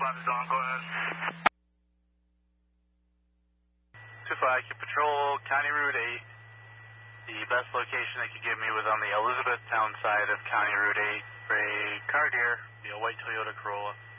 25 is on, go ahead. 25, can patrol County Route 8. The best location they could give me was on the Elizabethtown side of County Route 8 for a car deer, be a white Toyota Corolla.